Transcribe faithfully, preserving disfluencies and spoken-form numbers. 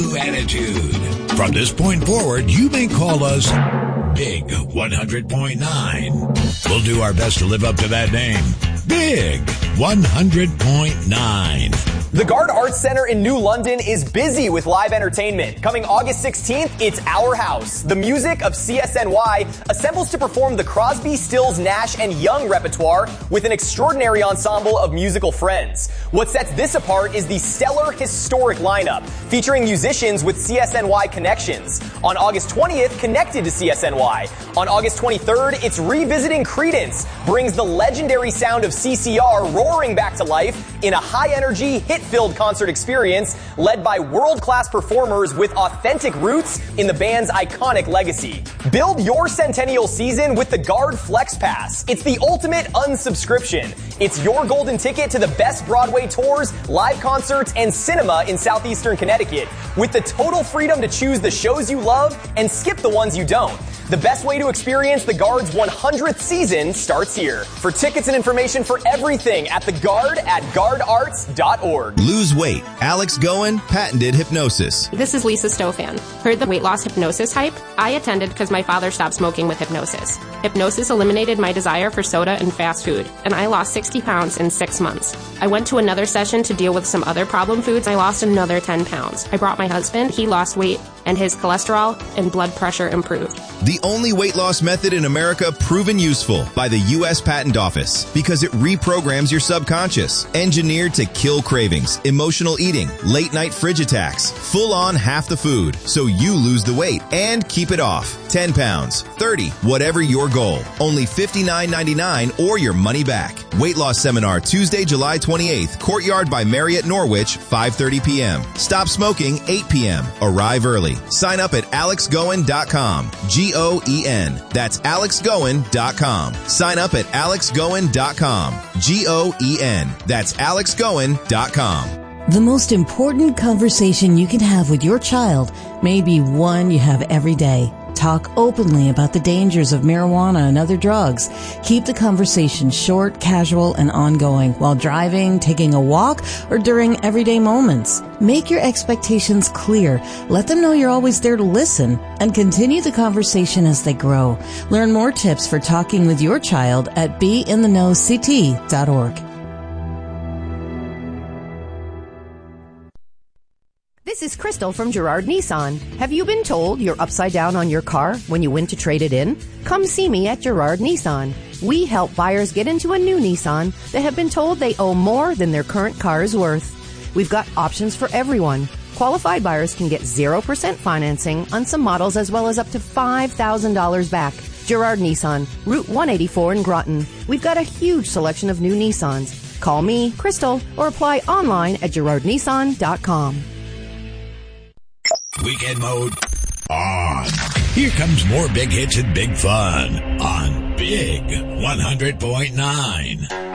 Attitude. From this point forward, you may call us Big one hundred point nine. We'll do our best to live up to that name. Big one hundred point nine. The Gard Arts Center in New London is busy with live entertainment. Coming August sixteenth, it's Our House. The music of C S N Y assembles to perform the Crosby, Stills, Nash, and Young repertoire with an extraordinary ensemble of musical friends. What sets this apart is the stellar historic lineup, featuring musicians with C S N Y connections. On August twentieth, connected to C S N Y. On August twenty-third, it's revisiting Creedence, brings the legendary sound of C C R roaring back to life in a high-energy, hit-filled concert experience led by world-class performers with authentic roots in the band's iconic legacy. Build your centennial season with the Gard Flex Pass. It's the ultimate unsubscription. It's your golden ticket to the best Broadway tours, live concerts, and cinema in southeastern Connecticut, with the total freedom to choose the shows you love and skip the ones you don't. The best way to experience the Gard's one hundredth season starts here. For tickets and information for everything at the Gard at gard arts dot org. Lose weight. Alex Goen patented hypnosis. This is Lisa Stofan. Heard the weight loss hypnosis hype? I attended because my father stopped smoking with hypnosis. Hypnosis eliminated my desire for soda and fast food, and I lost sixty pounds in six months. I went to another session to deal with some other problem foods. I lost another ten pounds. I brought my husband. He lost weight, and his cholesterol and blood pressure improved. The only weight loss method in America proven useful by the U S Patent Office because it reprograms your subconscious. Engineered to kill cravings, emotional eating, late night fridge attacks, full on half the food so you lose the weight and keep it off. ten pounds, thirty, whatever your goal. Only fifty-nine ninety-nine or your money back. Weight loss seminar Tuesday, July twenty-eighth, Courtyard by Marriott Norwich, five thirty p.m. Stop smoking, eight p.m. Arrive early. Sign up at alex goen dot com. G O E N. That's alex goen dot com. Sign up at alex goen dot com. G O E N. That's alex goen dot com. The most important conversation you can have with your child may be one you have every day. Talk openly about the dangers of marijuana and other drugs. Keep the conversation short, casual, and ongoing while driving, taking a walk, or during everyday moments. Make your expectations clear. Let them know you're always there to listen, and continue the conversation as they grow. Learn more tips for talking with your child at be in the know c t dot org. This is Crystal from Girard Nissan. Have you been told you're upside down on your car when you went to trade it in? Come see me at Girard Nissan. We help buyers get into a new Nissan that have been told they owe more than their current car is worth. We've got options for everyone. Qualified buyers can get zero percent financing on some models as well as up to five thousand dollars back. Girard Nissan, Route one eighty-four in Groton. We've got a huge selection of new Nissans. Call me, Crystal, or apply online at girard nissan dot com. Weekend mode on. Here comes more big hits and big fun on Big one hundred point nine.